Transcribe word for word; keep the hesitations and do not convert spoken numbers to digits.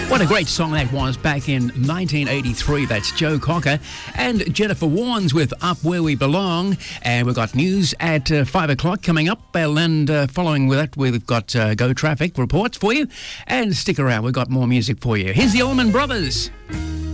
What a great song that was back in nineteen eighty-three. That's Joe Cocker and Jennifer Warnes with Up Where We Belong. And we've got news at uh, five o'clock coming up. And uh, following with that, we've got uh, Go Traffic reports for you. And stick around, we've got more music for you. Here's the Allman Brothers.